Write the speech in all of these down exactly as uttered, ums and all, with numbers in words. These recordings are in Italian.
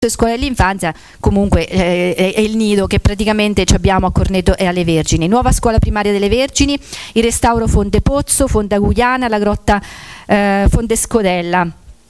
scuola dell'infanzia comunque eh, è, è il nido che praticamente ci abbiamo a Corneto e alle Vergini. Nuova scuola primaria delle Vergini, il restauro Fonte Pozzo, Fonte Agugliana, la grotta eh, Fonte Scodella,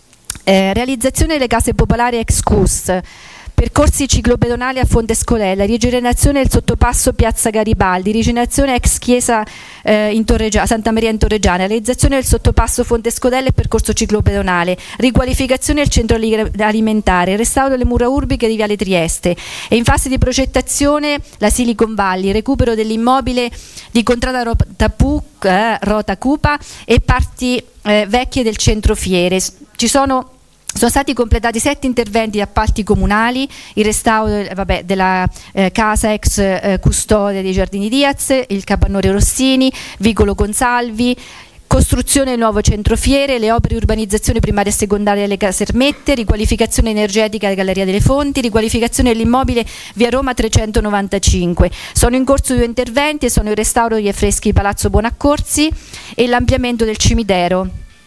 eh, realizzazione delle case popolari ex C U S, percorsi ciclopedonali a Fonte Scodella, rigenerazione del sottopasso Piazza Garibaldi, rigenerazione ex chiesa eh, in Torreggiana, Santa Maria in Torreggiana, realizzazione del sottopasso Fonte Scodella e percorso ciclopedonale, riqualificazione del centro alimentare, restauro delle mura urbiche di Viale Trieste. E in fase di progettazione la Silicon Valley, recupero dell'immobile di Contrada Rota, Pu, eh, Rota Cupa e parti eh, vecchie del centro fiere. Ci sono Sono stati completati sette interventi di appalti comunali, il restauro vabbè, della eh, casa ex eh, custode dei Giardini Diaz, il capannone Rossini, Vicolo Consalvi, costruzione del nuovo centro fiere, le opere di urbanizzazione primaria e secondaria delle casermette, riqualificazione energetica della Galleria delle Fonti, riqualificazione dell'immobile via Roma trecentonovantacinque. Sono in corso due interventi e sono il restauro degli affreschi di Palazzo Buonaccorsi e l'ampliamento del cimitero.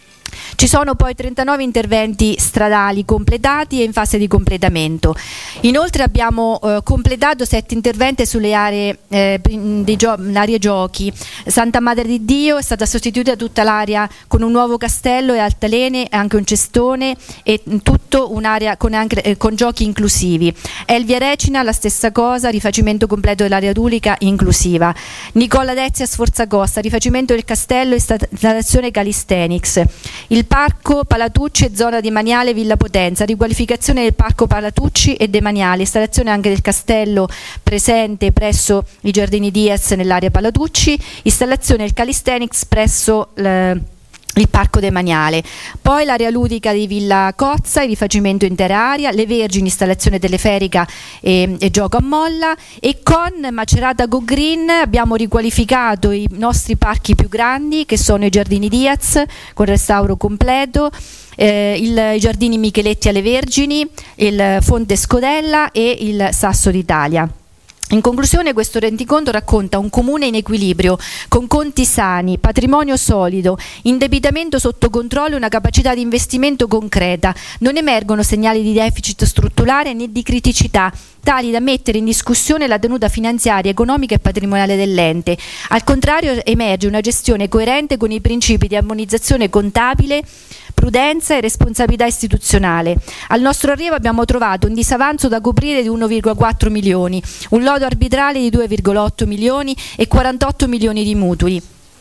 Ci sono poi trentanove interventi stradali completati e in fase di completamento. Inoltre abbiamo eh, completato sette interventi sulle aree, eh, di gio- aree giochi. Santa Madre di Dio è stata sostituita tutta l'area con un nuovo castello e altalene, anche un cestone e tutto un'area con, anche, eh, con giochi inclusivi. Elvia Recina la stessa cosa, rifacimento completo dell'area adulica inclusiva. Nicola Dezia Sforzacosta, rifacimento del castello e installazione calisthenics. Il Parco Palatucci e zona demaniale Villa Potenza, riqualificazione del Parco Palatucci e demaniale, installazione anche del castello presente presso i Giardini Diaz nell'area Palatucci, installazione del calisthenics presso l- il parco demaniale, poi l'area ludica di Villa Cozza, il rifacimento intera area, le Vergini, installazione teleferica e, e gioco a molla, e con Macerata Go Green abbiamo riqualificato i nostri parchi più grandi che sono i Giardini Diaz con restauro completo, eh, il, i Giardini Micheletti alle Vergini, il Fonte Scodella e il Sasso d'Italia. In conclusione, questo rendiconto racconta un comune in equilibrio, con conti sani, patrimonio solido, indebitamento sotto controllo e una capacità di investimento concreta. Non emergono segnali di deficit strutturale né di criticità tali da mettere in discussione la tenuta finanziaria, economica e patrimoniale dell'ente. Al contrario, emerge una gestione coerente con i principi di armonizzazione contabile, prudenza e responsabilità istituzionale. Al nostro arrivo abbiamo trovato un disavanzo da coprire di uno virgola quattro milioni, un lodo arbitrale di due virgola otto milioni e quarantotto milioni di mutui.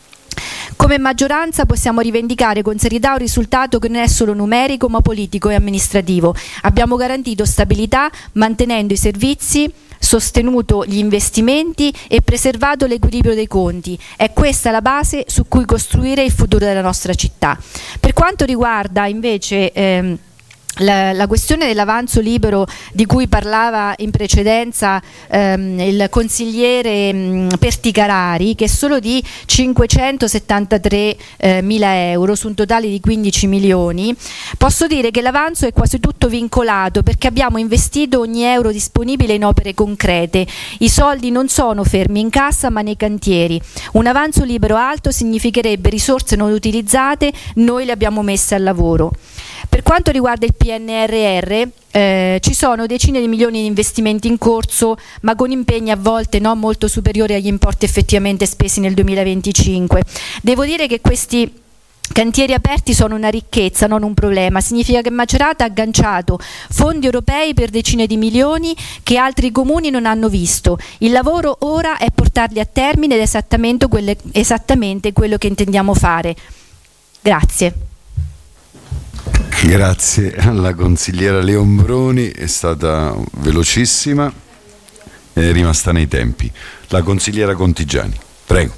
Come maggioranza possiamo rivendicare con serietà un risultato che non è solo numerico ma politico e amministrativo. Abbiamo garantito stabilità mantenendo i servizi, sostenuto gli investimenti e preservato l'equilibrio dei conti. È questa la base su cui costruire il futuro della nostra città. Per quanto riguarda invece ehm, La, la questione dell'avanzo libero di cui parlava in precedenza ehm, il consigliere mh, Perticarari, che è solo di cinquecentosettantatré mila euro su un totale di quindici milioni, posso dire che l'avanzo è quasi tutto vincolato perché abbiamo investito ogni euro disponibile in opere concrete. I soldi non sono fermi in cassa ma nei cantieri. Un avanzo libero alto significherebbe risorse non utilizzate, noi le abbiamo messe al lavoro. Per quanto riguarda il P N R R, eh, ci sono decine di milioni di investimenti in corso, ma con impegni a volte non molto superiori agli importi effettivamente spesi nel duemilaventicinque. Devo dire che questi cantieri aperti sono una ricchezza, non un problema. Significa che Macerata ha agganciato fondi europei per decine di milioni che altri comuni non hanno visto. Il lavoro ora è portarli a termine ed è esattamente, quelle, esattamente quello che intendiamo fare. Grazie. Grazie alla consigliera Leombroni, è stata velocissima, è rimasta nei tempi. La consigliera Contigiani, prego.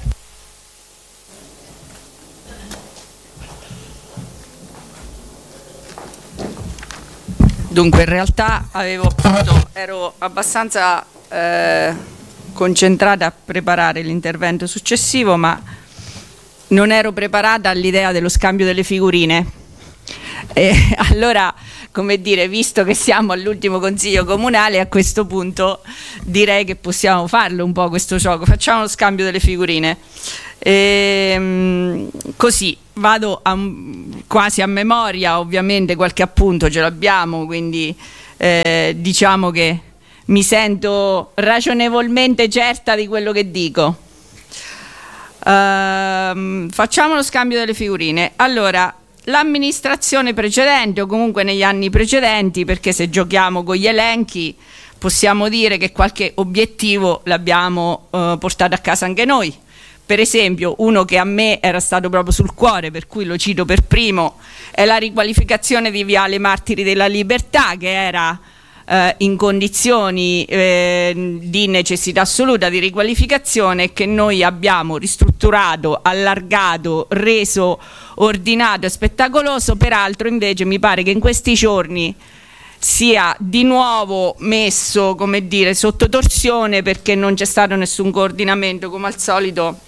Dunque, in realtà avevo appunto, ero abbastanza eh, concentrata a preparare l'intervento successivo, ma non ero preparata all'idea dello scambio delle figurine. E allora, come dire, visto che siamo all'ultimo consiglio comunale, a questo punto direi che possiamo farlo un po' questo gioco. Facciamo lo scambio delle figurine. E, così vado a, quasi a memoria, ovviamente qualche appunto ce l'abbiamo, quindi eh, diciamo che mi sento ragionevolmente certa di quello che dico. Uh, facciamo lo scambio delle figurine. Allora, l'amministrazione precedente, o comunque negli anni precedenti, perché se giochiamo con gli elenchi possiamo dire che qualche obiettivo l'abbiamo uh, portato a casa anche noi. Per esempio, uno che a me era stato proprio sul cuore, per cui lo cito per primo, è la riqualificazione di Viale Martiri della Libertà, che era eh, in condizioni eh, di necessità assoluta di riqualificazione, che noi abbiamo ristrutturato, allargato, reso ordinato e spettacoloso. Peraltro invece mi pare che in questi giorni sia di nuovo messo, come dire, sotto torsione, perché non c'è stato nessun coordinamento, come al solito,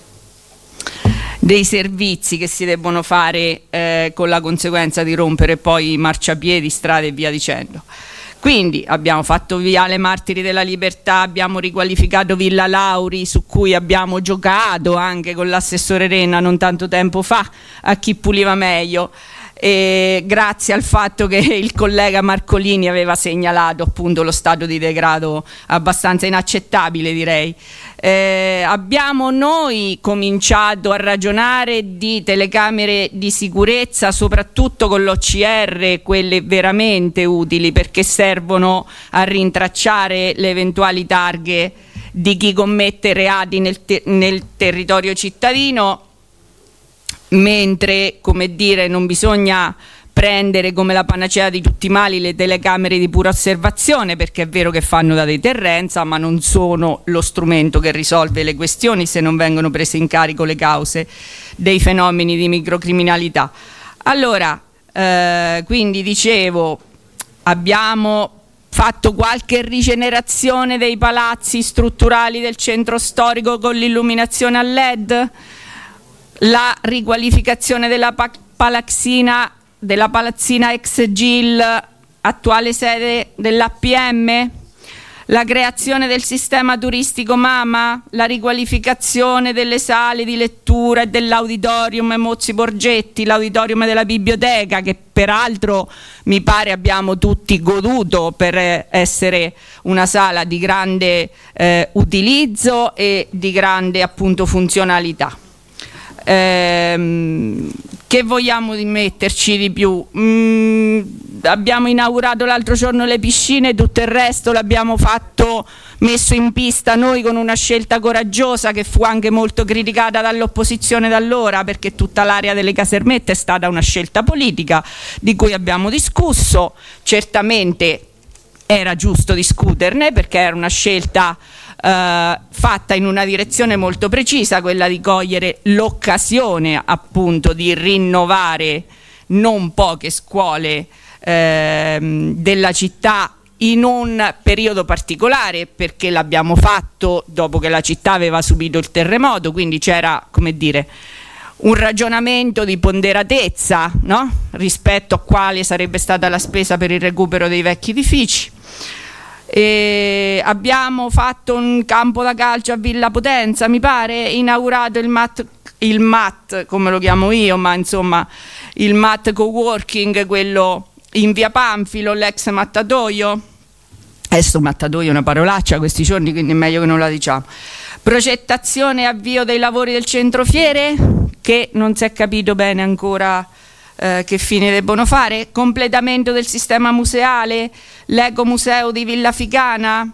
dei servizi che si debbono fare, eh, con la conseguenza di rompere poi marciapiedi, strade e via dicendo. Quindi abbiamo fatto Viale Martiri della Libertà, abbiamo riqualificato Villa Lauri, su cui abbiamo giocato anche con l'assessore Renna non tanto tempo fa a chi puliva meglio, e grazie al fatto che il collega Marcolini aveva segnalato appunto lo stato di degrado abbastanza inaccettabile, direi. Eh, abbiamo noi cominciato a ragionare di telecamere di sicurezza, soprattutto con l'O C R, quelle veramente utili, perché servono a rintracciare le eventuali targhe di chi commette reati nel, te- nel territorio cittadino, mentre, come dire, non bisogna prendere come la panacea di tutti i mali le telecamere di pura osservazione, perché è vero che fanno da deterrenza, ma non sono lo strumento che risolve le questioni se non vengono prese in carico le cause dei fenomeni di microcriminalità. Allora, eh, quindi dicevo, abbiamo fatto qualche rigenerazione dei palazzi strutturali del centro storico con l'illuminazione a L E D, la riqualificazione della pa- palazzina della palazzina ex G I L, attuale sede dell'A P M, la creazione del sistema turistico Mama, la riqualificazione delle sale di lettura e dell'auditorium Mozzi Borgetti, l'auditorium della biblioteca, che peraltro mi pare abbiamo tutti goduto per essere una sala di grande eh, utilizzo e di grande appunto funzionalità. Ehm, che vogliamo metterci di più? Mm, abbiamo inaugurato l'altro giorno le piscine, tutto il resto l'abbiamo fatto, messo in pista noi con una scelta coraggiosa che fu anche molto criticata dall'opposizione d'allora, perché tutta l'area delle Casermette è stata una scelta politica di cui abbiamo discusso. Certamente era giusto discuterne, perché era una scelta Uh, fatta in una direzione molto precisa, quella di cogliere l'occasione appunto di rinnovare non poche scuole uh, della città in un periodo particolare, perché l'abbiamo fatto dopo che la città aveva subito il terremoto, quindi c'era, come dire, un ragionamento di ponderatezza, no? Rispetto a quale sarebbe stata la spesa per il recupero dei vecchi edifici. E abbiamo fatto un campo da calcio a Villa Potenza, mi pare, inaugurato il mat, il mat come lo chiamo io, ma insomma il mat coworking, quello in via Panfilo, l'ex mattatoio. Adesso mattatoio è una parolaccia questi giorni, quindi è meglio che non la diciamo. Progettazione e avvio dei lavori del centro fiere, che non si è capito bene ancora Eh, che fine debbono fare. Completamento del sistema museale, l'ecomuseo di Villa Ficana.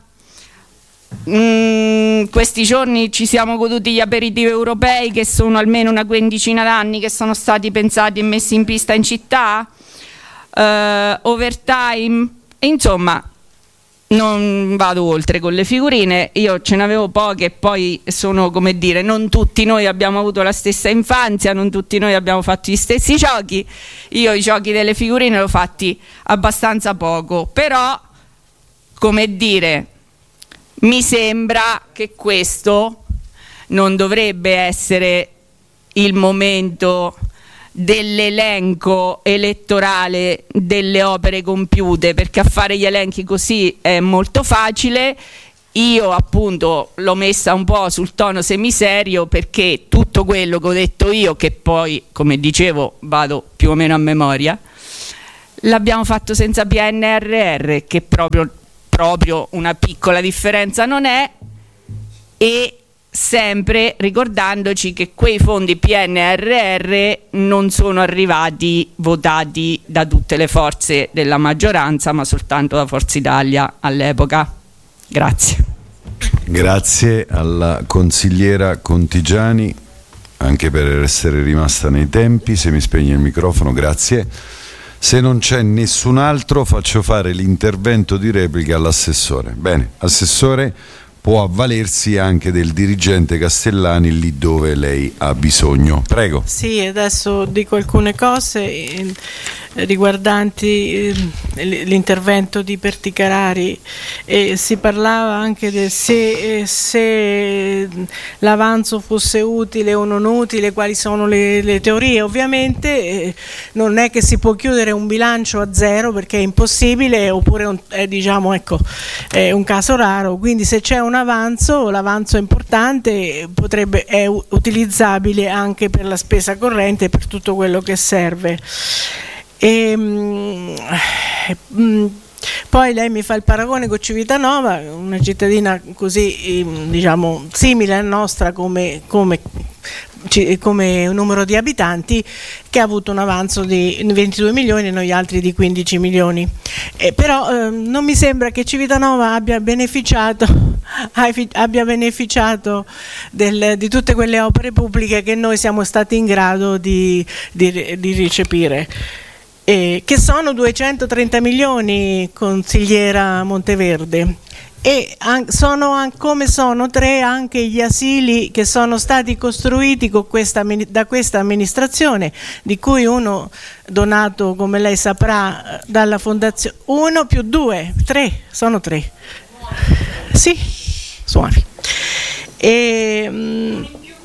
Mm, questi giorni ci siamo goduti gli aperitivi europei, che sono almeno una quindicina d'anni che sono stati pensati e messi in pista in città. Uh, overtime, insomma non vado oltre con le figurine, io ce n'avevo poche, poi sono, come dire, non tutti noi abbiamo avuto la stessa infanzia, non tutti noi abbiamo fatto gli stessi giochi. Io i giochi delle figurine l'ho fatti abbastanza poco, però, come dire, mi sembra che questo non dovrebbe essere il momento dell'elenco elettorale delle opere compiute, perché a fare gli elenchi così è molto facile. Io appunto l'ho messa un po' sul tono semiserio, perché tutto quello che ho detto io, che poi, come dicevo, vado più o meno a memoria, l'abbiamo fatto senza P N R R, che proprio, proprio una piccola differenza non è, e sempre ricordandoci che quei fondi P N R R non sono arrivati votati da tutte le forze della maggioranza, ma soltanto da Forza Italia all'epoca. Grazie. Grazie alla consigliera Contigiani, anche per essere rimasta nei tempi. Se mi spegne il microfono, grazie. Se non c'è nessun altro, faccio fare l'intervento di replica all'assessore. Bene, assessore, può avvalersi anche del dirigente Castellani lì dove lei ha bisogno. Prego. Sì, adesso dico alcune cose eh, riguardanti eh, l'intervento di Perticarari. Eh, si parlava anche del se, eh, se l'avanzo fosse utile o non utile, quali sono le, le teorie. Ovviamente eh, non è che si può chiudere un bilancio a zero, perché è impossibile, oppure un, eh, diciamo, ecco, è un caso raro. Quindi se c'è un avanzo, l'avanzo è importante, potrebbe, è utilizzabile anche per la spesa corrente e per tutto quello che serve. E, mm, mm, poi lei mi fa il paragone con Civitanova, una cittadina così, diciamo, simile a nostra come, come come numero di abitanti, che ha avuto un avanzo di ventidue milioni e noi altri di quindici milioni. Eh, però eh, non mi sembra che Civitanova abbia beneficiato, abbia beneficiato del, di tutte quelle opere pubbliche che noi siamo stati in grado di, di, di ricepire. Eh, che sono duecentotrenta milioni, consigliera Monteverde. E sono, come sono tre anche gli asili che sono stati costruiti con questa, da questa amministrazione, di cui uno donato, come lei saprà, dalla fondazione, uno più due, tre, sono tre. Sì, suoni. E, mh,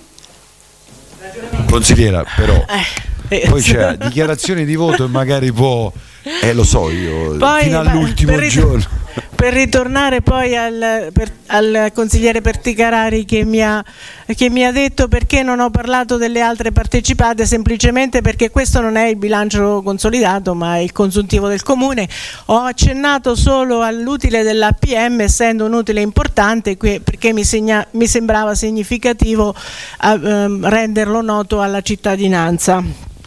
consigliera, però eh, poi c'è dichiarazione di voto e magari può, eh lo so io, poi, fino all'ultimo per giorno. Per ritornare poi al, per, al consigliere Perticarari che mi, ha, che mi ha detto perché non ho parlato delle altre partecipate, semplicemente perché questo non è il bilancio consolidato ma è il consuntivo del comune. Ho accennato solo all'utile dell'A P M, essendo un utile importante, perché mi, segna, mi sembrava significativo eh, renderlo noto alla cittadinanza.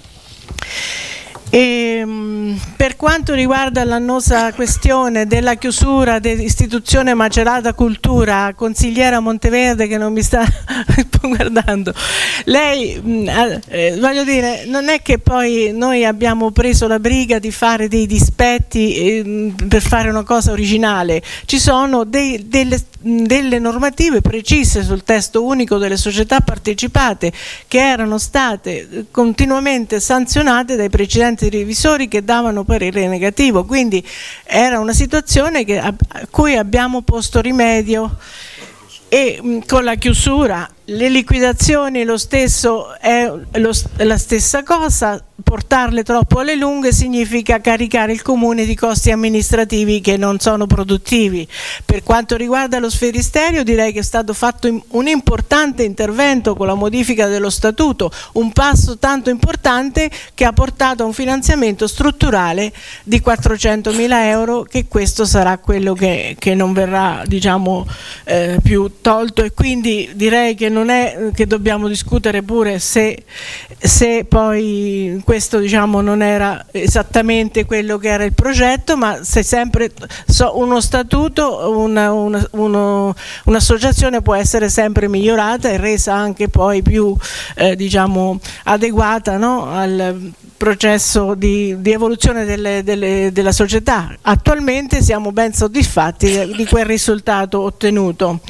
E, per quanto riguarda l'annosa questione della chiusura dell'istituzione Macerata Cultura, consigliera Monteverde che non mi sta guardando, lei eh, voglio dire, non è che poi noi abbiamo preso la briga di fare dei dispetti eh, per fare una cosa originale. Ci sono dei, delle, delle normative precise sul testo unico delle società partecipate che erano state continuamente sanzionate dai precedenti revisori che davano parere negativo, quindi era una situazione che, a cui abbiamo posto rimedio. E mh, con la chiusura, le liquidazioni lo stesso è lo, la stessa cosa. Portarle troppo alle lunghe significa caricare il comune di costi amministrativi che non sono produttivi. Per quanto riguarda lo sferisterio, direi che è stato fatto un importante intervento con la modifica dello statuto, un passo tanto importante che ha portato a un finanziamento strutturale di quattrocentomila euro, che questo sarà quello che, che non verrà, diciamo, eh, più tolto, e quindi direi che non è che dobbiamo discutere pure se, se poi questo, diciamo, non era esattamente quello che era il progetto, ma se sempre so, uno statuto, una, una, uno, un'associazione può essere sempre migliorata e resa anche poi più eh, diciamo adeguata, no, al processo di, di evoluzione delle, delle, della società. Attualmente siamo ben soddisfatti di quel risultato ottenuto.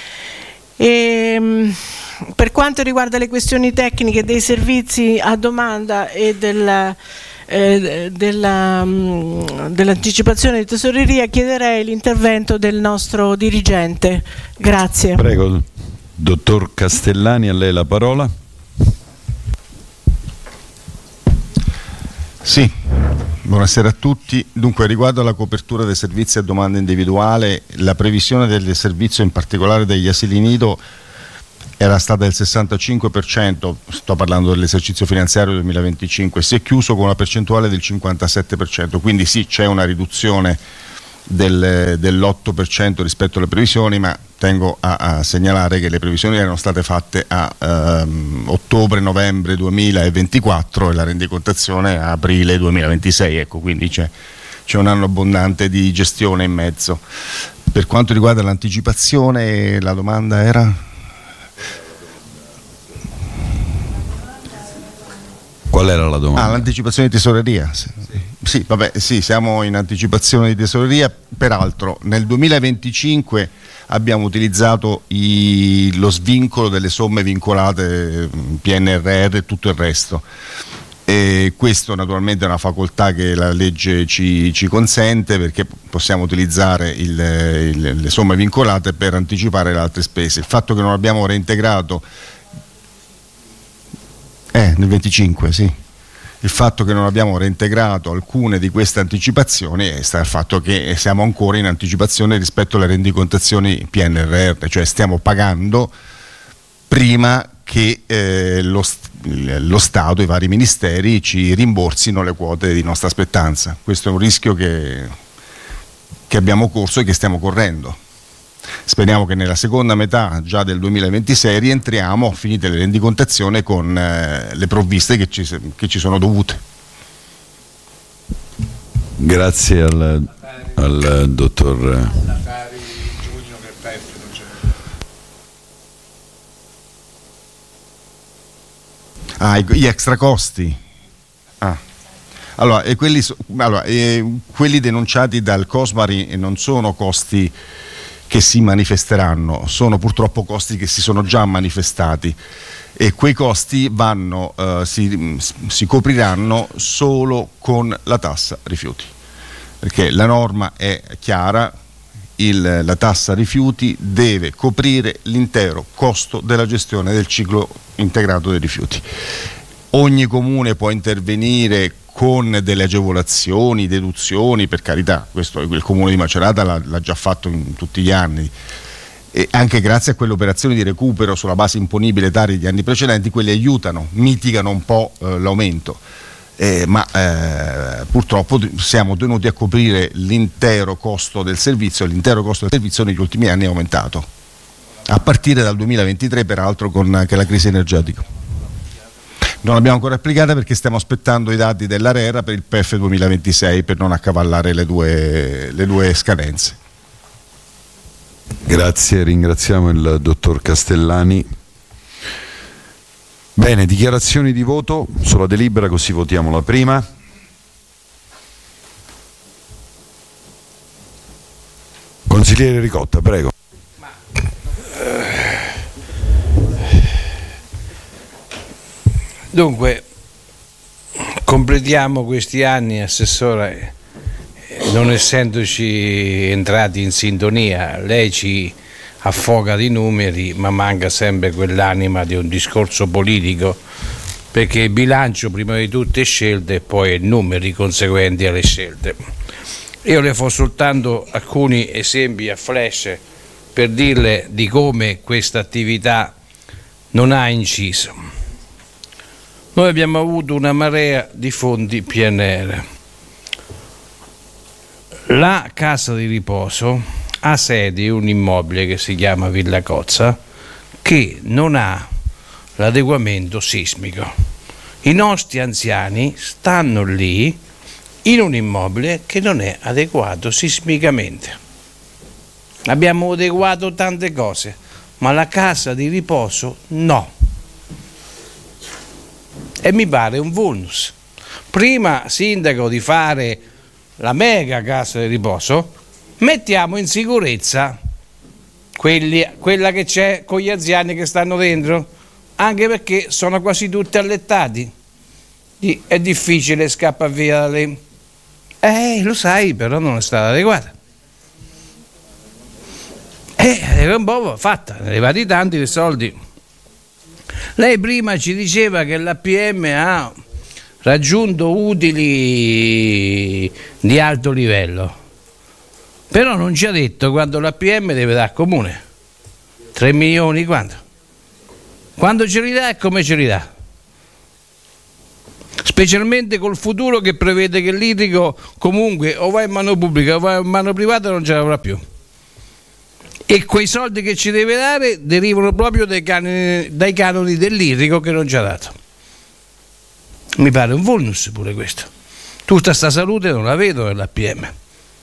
E, per quanto riguarda le questioni tecniche dei servizi a domanda e della, eh, della, mh, dell'anticipazione di tesoreria, chiederei l'intervento del nostro dirigente. Grazie. Prego, dottor Castellani, a lei la parola. Sì, buonasera a tutti. Dunque, riguardo alla copertura dei servizi a domanda individuale, la previsione del servizio, in particolare degli asili nido, era stata del sessantacinque per cento, sto parlando dell'esercizio finanziario duemilaventicinque, si è chiuso con una percentuale del cinquantasette per cento, quindi sì, c'è una riduzione del, dell'otto per cento rispetto alle previsioni, ma tengo a, a segnalare che le previsioni erano state fatte a ehm, ottobre-novembre duemilaventiquattro e la rendicontazione a aprile duemilaventisei, ecco, quindi c'è, c'è un anno abbondante di gestione in mezzo. Per quanto riguarda l'anticipazione, la domanda era? Qual era la domanda? Ah, l'anticipazione di tesoreria. Sì, sì, vabbè, sì, siamo in anticipazione di tesoreria. Peraltro nel duemilaventicinque abbiamo utilizzato i, lo svincolo delle somme vincolate P N R R e tutto il resto. E questo naturalmente è una facoltà che la legge ci, ci consente, perché possiamo utilizzare il, il, le somme vincolate per anticipare le altre spese. Il fatto che non abbiamo reintegrato Eh, nel venticinque, sì. Il fatto che non abbiamo reintegrato alcune di queste anticipazioni sta il fatto che siamo ancora in anticipazione rispetto alle rendicontazioni P N R R, cioè stiamo pagando prima che eh, lo, lo Stato, i vari ministeri ci rimborsino le quote di nostra spettanza. Questo è un rischio che, che abbiamo corso e che stiamo correndo. Speriamo che nella seconda metà già del duemilaventisei rientriamo, finite le rendicontazioni, con eh, le provviste che ci, che ci sono dovute. Grazie al, al dottor Ah, gli extra costi. Ah. Allora, e quelli, allora eh, quelli denunciati dal Cosmari non sono costi che si manifesteranno, sono purtroppo costi che si sono già manifestati, e quei costi vanno, eh, si, si copriranno solo con la tassa rifiuti, perché la norma è chiara, il, la tassa rifiuti deve coprire l'intero costo della gestione del ciclo integrato dei rifiuti. Ogni comune può intervenire con delle agevolazioni, deduzioni, per carità, questo il comune di Macerata l'ha, l'ha già fatto in tutti gli anni, e anche grazie a quelle operazioni di recupero sulla base imponibile tari degli anni precedenti, quelli aiutano, mitigano un po' eh, l'aumento, eh, ma eh, purtroppo siamo tenuti a coprire l'intero costo del servizio, l'intero costo del servizio negli ultimi anni è aumentato, a partire dal duemilaventitré peraltro con anche la crisi energetica. Non l'abbiamo ancora applicata perché stiamo aspettando i dati dell'ARERA per il P F duemilaventisei per non accavallare le due, le due scadenze. Grazie, ringraziamo il dottor Castellani. Bene, dichiarazioni di voto sulla delibera, così votiamo la prima. Consigliere Ricotta, prego. Dunque, completiamo questi anni, Assessore, non essendoci entrati in sintonia. Lei ci affoga di numeri, ma manca sempre quell'anima di un discorso politico, perché il bilancio prima di tutte è scelte e poi numeri conseguenti alle scelte. Io le faccio soltanto alcuni esempi a flash per dirle di come questa attività non ha inciso. Noi abbiamo avuto una marea di fondi P N R. La casa di riposo ha sede in un immobile che si chiama Villa Cozza, che non ha l'adeguamento sismico. I nostri anziani stanno lì in un immobile che non è adeguato sismicamente. Abbiamo adeguato tante cose, ma la casa di riposo no. E mi pare un vulnus. Prima, sindaco, di fare la mega casa di riposo, mettiamo in sicurezza quelli, quella che c'è con gli anziani che stanno dentro, anche perché sono quasi tutti allettati. È difficile scappare via da lì. Eh, lo sai, però non è stata adeguata. Eh, è un po' fatta, arrivati tanti dei soldi. Lei prima ci diceva che l'A P M ha raggiunto utili di alto livello, però non ci ha detto quanto l'A P M deve dare al comune. tre milioni quanto? Quando ce li dà e come ce li dà? Specialmente col futuro che prevede che l'idrico comunque o va in mano pubblica o va in mano privata, non ce l'avrà più. E quei soldi che ci deve dare derivano proprio dai canoni, dai canoni dell'idrico che non ci ha dato. Mi pare un vulnus pure questo. Tutta sta salute non la vedo nell'A P M.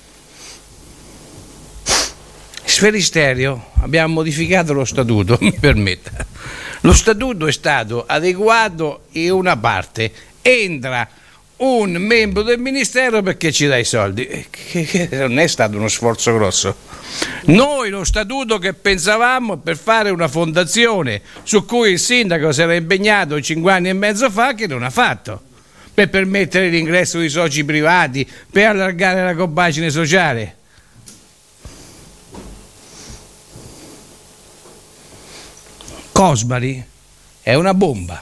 Sferisterio, abbiamo modificato lo statuto, mi permetta. Lo statuto è stato adeguato in una parte. Entra un membro del ministero perché ci dà i soldi, che, che non è stato uno sforzo grosso. Noi lo statuto che pensavamo per fare una fondazione su cui il sindaco si era impegnato cinque anni e mezzo fa, che non ha fatto, per permettere l'ingresso di soci privati, per allargare la compagine sociale. Cosmari è una bomba.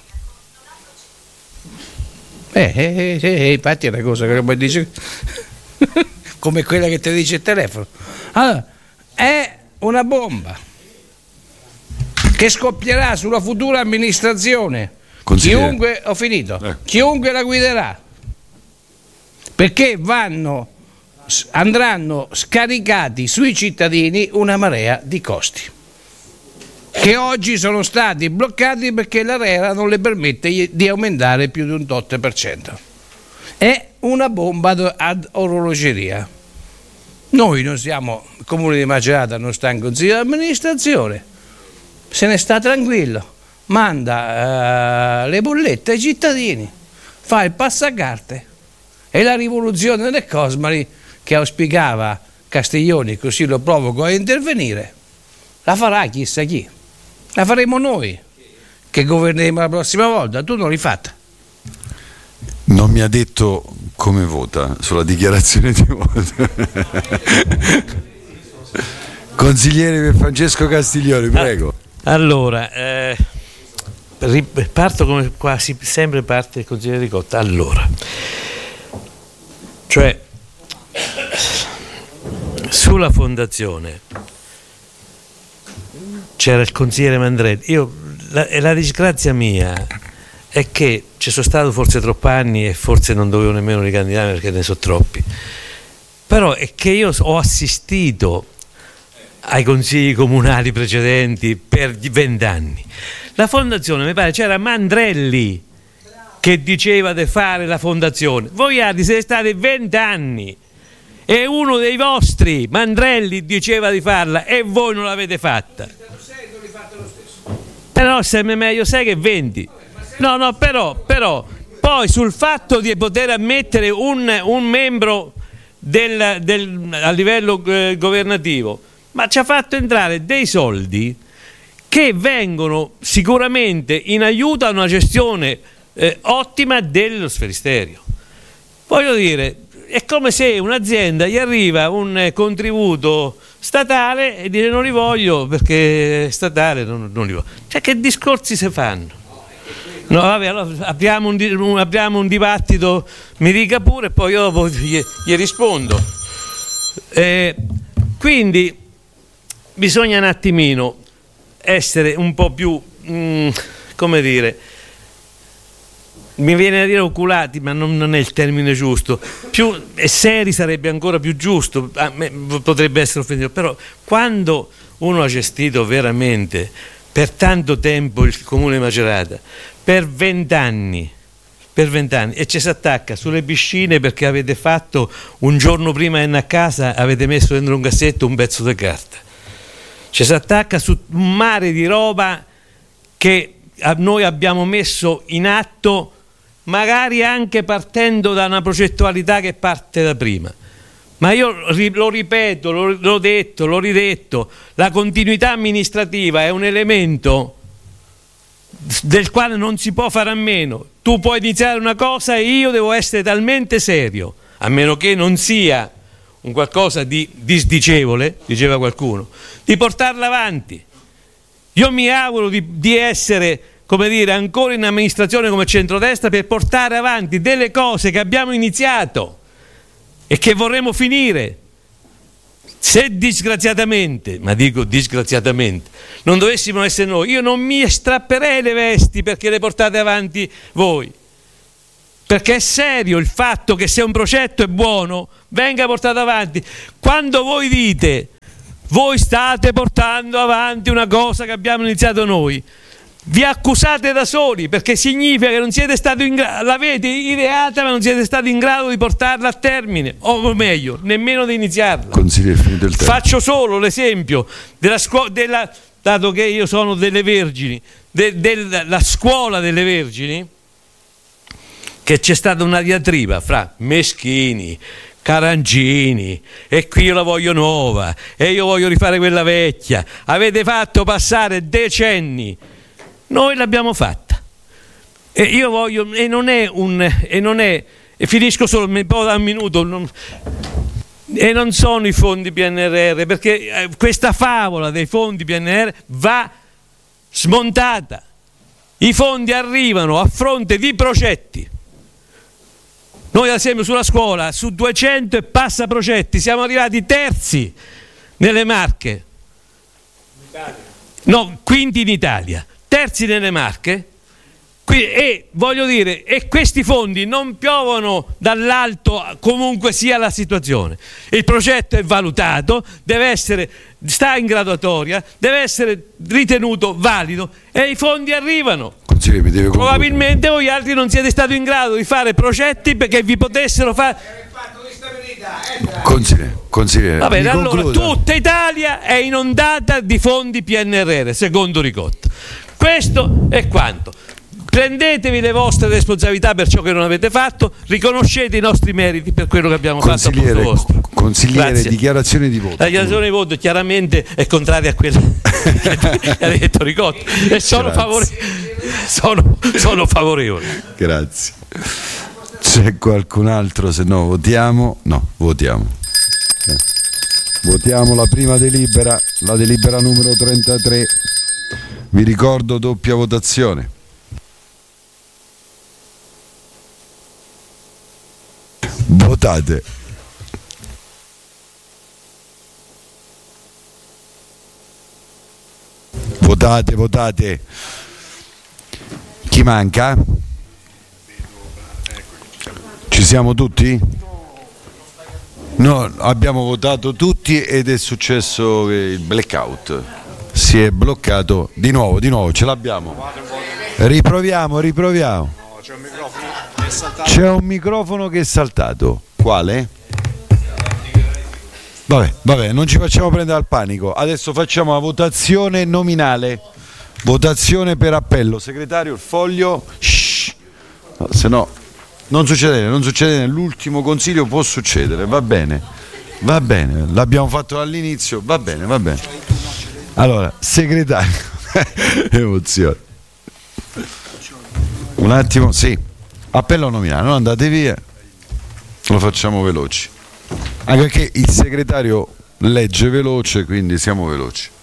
Eh, eh, eh, infatti è una cosa che poi dice come quella che ti dice il telefono. Allora, è una bomba che scoppierà sulla futura amministrazione. Chiunque, ho finito, eh. chiunque la guiderà, perché vanno, andranno scaricati sui cittadini una marea di costi che oggi sono stati bloccati perché l'ARERA non le permette di aumentare più di un tot per cento. È una bomba ad orologeria. Noi non siamo, il Comune di Macerata non sta in consiglio di amministrazione, se ne sta tranquillo, manda uh, le bollette ai cittadini, fa il passacarte, e la rivoluzione del Cosmari che auspicava Castiglioni, così lo provoco a intervenire, la farà chissà chi. La faremo noi che governeremo la prossima volta. Tu non l'hai fatta. Non mi ha detto come vota sulla dichiarazione di voto. Consigliere Francesco Castiglioni, prego. Allora, eh, parto come quasi sempre parte il consigliere Ricotta. Allora, cioè sulla fondazione c'era il consigliere Mandrelli. Io, la, la disgrazia mia è che ci sono stato forse troppi anni e forse non dovevo nemmeno ricandidarmi perché ne so troppi, però è che io ho assistito ai consigli comunali precedenti per vent'anni. La fondazione, mi pare, c'era Mandrelli che diceva di fare la fondazione. Voi altri siete stati vent'anni e uno dei vostri, Mandrelli, diceva di farla e voi non l'avete fatta. Però sembra meglio sei che venti. No, no, però, però poi sul fatto di poter ammettere un, un membro del, del, a livello eh, governativo, ma ci ha fatto entrare dei soldi che vengono sicuramente in aiuto a una gestione eh, ottima dello sferisterio. Voglio dire, è come se un'azienda gli arriva un eh, contributo statale e dire non li voglio perché statale non, non li voglio. Cioè, che discorsi si fanno? No, vabbè, allora apriamo un, un, apriamo un dibattito, mi dica pure e poi io dopo gli, gli rispondo. Eh, quindi bisogna un attimino essere un po' più, mh, come dire, mi viene a dire oculati, ma non, non è il termine giusto, più e seri sarebbe ancora più giusto, a me potrebbe essere offensivo, però quando uno ha gestito veramente per tanto tempo il Comune di Macerata, per vent'anni, per vent'anni, e ci si attacca sulle piscine perché avete fatto un giorno prima di andare a casa, avete messo dentro un cassetto un pezzo di carta, ci si attacca su un mare di roba che noi abbiamo messo in atto, magari anche partendo da una progettualità che parte da prima. Ma io lo ripeto, l'ho detto, l'ho ridetto, la continuità amministrativa è un elemento del quale non si può fare a meno. Tu puoi iniziare una cosa e io devo essere talmente serio, a meno che non sia un qualcosa di disdicevole, diceva qualcuno, di portarla avanti. Io mi auguro di, di essere, come dire, ancora in amministrazione come centrodestra per portare avanti delle cose che abbiamo iniziato e che vorremmo finire. Se disgraziatamente, ma dico disgraziatamente, non dovessimo essere noi, io non mi strapperei le vesti perché le portate avanti voi, perché è serio il fatto che se un progetto è buono venga portato avanti. Quando voi dite voi state portando avanti una cosa che abbiamo iniziato noi, vi accusate da soli, perché significa che non siete stati in grado, l'avete ideata ma non siete stati in grado di portarla a termine, o meglio, nemmeno di iniziarla. Consigliere, finito il tempo. Faccio solo l'esempio della scuola, della, dato che io sono delle Vergini, de, della scuola delle Vergini, che c'è stata una diatriba fra Meschini, Carangini, e qui io la voglio nuova e io voglio rifare quella vecchia. Avete fatto passare decenni, noi l'abbiamo fatta, e io voglio, e non è un, e non è, e finisco solo, mi può dare un minuto, non, e non sono i fondi P N R R, perché questa favola dei fondi P N R R va smontata. I fondi arrivano a fronte di progetti. Noi ad esempio sulla scuola, su duecento e passa progetti, siamo arrivati terzi nelle Marche, no, quinti in Italia, terzi nelle Marche, e voglio dire, e questi fondi non piovono dall'alto comunque sia la situazione. Il progetto è valutato, deve essere, sta in graduatoria, deve essere ritenuto valido e i fondi arrivano. Mi deve Probabilmente voi altri non siete stati in grado di fare progetti perché vi potessero fare. Consigliere, consigliere, Va bene, allora concluda. tutta Italia è inondata di fondi P N R R, secondo Ricotta. Questo è quanto. Prendetevi le vostre responsabilità per ciò che non avete fatto, riconoscete i nostri meriti per quello che abbiamo fatto a posto vostro. Consigliere, Grazie. dichiarazione di voto. La dichiarazione di voto chiaramente è contraria a quella che ha detto Ricotta e sono, favore... sono, sono favorevole. Grazie. C'è qualcun altro? Se no votiamo. No, votiamo. Eh. Votiamo la prima delibera, la delibera numero trentatré. Vi ricordo doppia votazione. Votate. Votate, votate. Chi manca? Ci siamo tutti? No, abbiamo votato tutti ed è successo il blackout. Si è bloccato di nuovo, di nuovo, ce l'abbiamo. Riproviamo, riproviamo. C'è un microfono che è saltato. Quale? Vabbè, vabbè, non ci facciamo prendere al panico. Adesso facciamo la votazione nominale. Votazione per appello. Segretario, il foglio. Shh. No, se no non succede, non succede nell'ultimo consiglio, può succedere, va bene. Va bene, l'abbiamo fatto all'inizio, va bene, va bene. Allora, segretario. Emozione. Un attimo, sì. Appello nominale, non andate via. Lo facciamo veloci. Anche perché il segretario legge veloce, quindi siamo veloci.